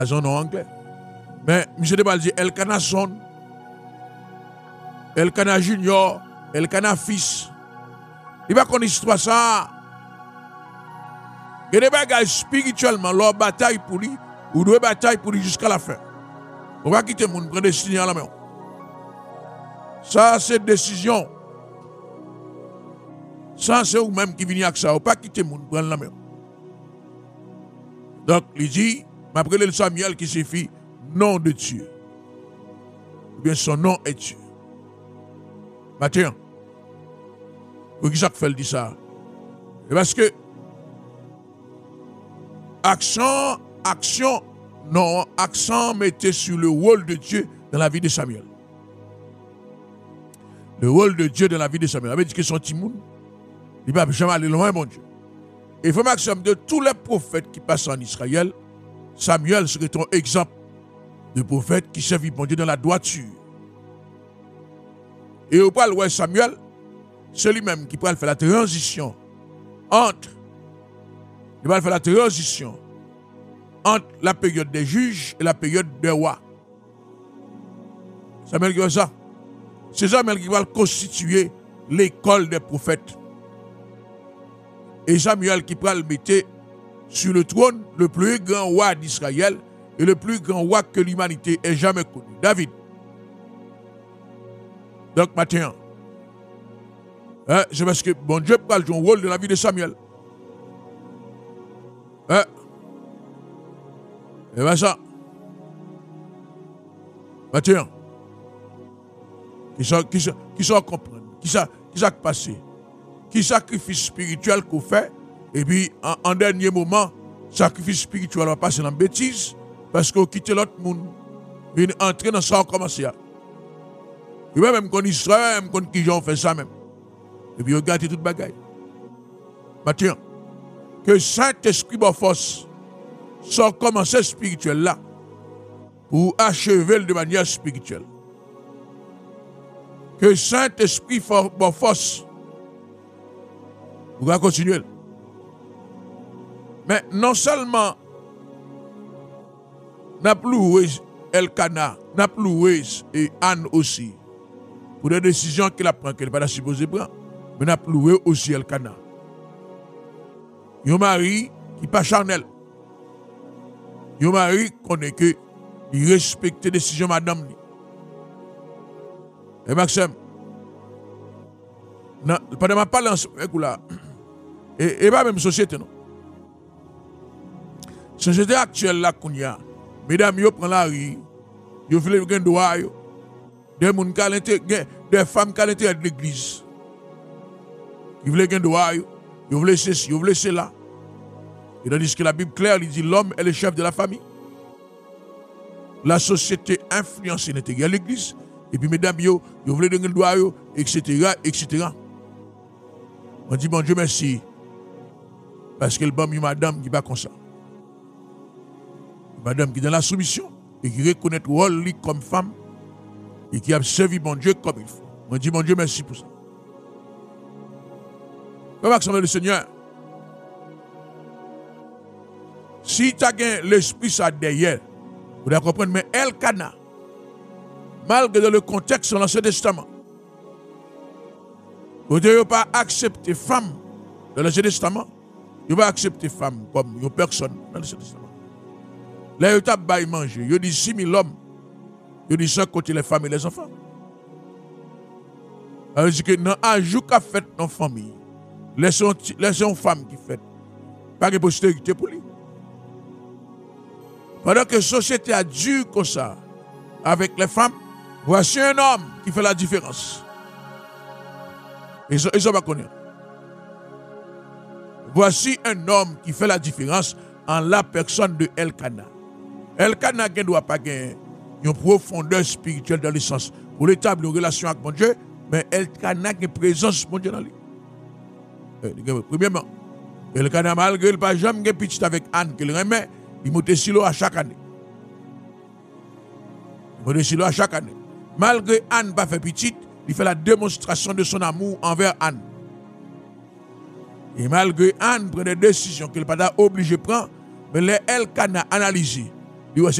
en anglais. Mais monsieur de dit Elkana son, Elkana junior, Elkana fils. Il va connaître histoire ça. Il y a des bagages spirituellement, leur bataille pour lui, ou deux batailles pour lui jusqu'à la fin. On va quitter le monde, prendre des signes à la main. Ça, c'est décision. Ça, c'est vous-même qui venez avec ça. On ne va pas quitter le monde, prendre la main. Donc, il dit, après le Samuel qui signifie nom de Dieu. Ou bien son nom est Dieu. Maintenant, pour qui Jacques fait dit ça? Parce que action, non, accent mettait sur le rôle de Dieu dans la vie de Samuel. Le rôle de Dieu dans la vie de Samuel. Il avait dit que son timoun, il ne va jamais aller loin, mon Dieu. Et il faut maximum de tous les prophètes qui passent en Israël, Samuel serait un exemple de prophète qui servit bon Dieu dans la droiture. Et au point où Samuel, c'est lui-même qui pourra faire la transition entre la période des juges et la période des rois. Samuel qui va ça. C'est Samuel qui va constituer l'école des prophètes. Et Samuel qui pourra le mettre sur le trône, le plus grand roi d'Israël et le plus grand roi que l'humanité ait jamais connu. David. Donc maintenant, c'est parce que bon Dieu prend jouer un rôle dans la vie de Samuel. Et bien ça. Maintenant, qui sont comprendre, qui ça passé, qui sacrifice spirituel qu'on fait, et puis en dernier moment, sacrifice spirituel va passer dans la bêtise, parce qu'on quitte l'autre monde, vient entrer dans ça, on commence à. Et même qu'on Israël, même qu'on qui ont fait ça même. Et puis on garde toute bagaille. Maintenant, que Saint-Esprit va force, sans commencer spirituel là, pour achever de manière spirituelle. Que Saint-Esprit va force, pour continuer. Mais non seulement n'a plus Elkana, n'a plus et Anne aussi, pour des décisions qu'il a prises, qu'elle n'est pas supposée prendre, mais n'a plus aussi Elkana. Un mari qui n'est pas charnel. Un mari qui connaît que il respecte les décisions de madame. Et Maxime, pendant ma parole, et pas même société, non. Société actuelle là qu'on y a, mesdames, yo prend la rue, yo voulez gagner droit, des femmes qui à l'intérieur de l'église. Ils voulaient gagner droit, yo voulez ceci, yo voulez cela. Et tandis que la Bible claire, il dit l'homme est le chef de la famille. La société influence l'intérieur de l'église. Et puis mesdames, yo voulez gagner droit, etc., etc. On dit bon Dieu merci. Parce que le bon madame qui va comme ça. Madame qui est dans la soumission et qui reconnaît le rôle comme femme et qui a servi bon Dieu comme il faut. On dit bon Dieu merci pour ça. Comment ça va le Seigneur? Si tu as l'esprit ça derrière, vous devez comprendre, mais Elkana, malgré le contexte de l'Ancien Testament, vous ne devez pas accepter femme dans l'Ancien Testament, vous ne devez pas accepter femme comme une personne dans l'Ancien Testament. Là, ils ont manger. Ils disent 6 000 hommes. Ils disent ça côté les femmes et les enfants. Alors, je dis que dans un jour qu'a fait dans la famille, laissez une femme qui fait. Pas de postérité pour lui. Pendant que la société a dû comme ça, avec les femmes, voici un homme qui fait la différence. Ils ne pas connaître. Voici un homme qui fait la différence en la personne de Elkana. Elkana ne doit pas gagner une profondeur spirituelle dans le sens pour l'établir une relation avec mon Dieu, mais Elkana a une présence mon Dieu dans lui. Premièrement, Elkana malgré le pas jamais petit avec Anne qu'il remet, il monte silo à chaque année. Il monte silo à chaque année. Malgré Anne pas fait petite, il fait la démonstration de son amour envers Anne. Et malgré Anne prend des décisions qu'il n'est pas obligé de prendre, mais les Elkana analysé Li